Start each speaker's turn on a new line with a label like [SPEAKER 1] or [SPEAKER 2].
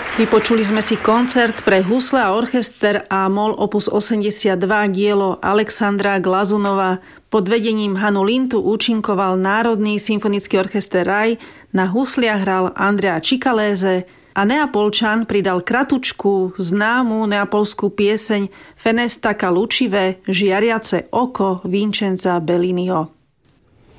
[SPEAKER 1] Vypočuli sme si koncert pre husle a orchester a mol opus 82 dielo Alexandra Glazunova. Pod vedením Hanu Lintu účinkoval Národný symfonický orchester Raj, na husliach hral Andrea Cicalese a Neapolčan pridal kratučku, známu neapolskú pieseň Fenesta Lucive, Žiariace oko Vincenza Belliniho.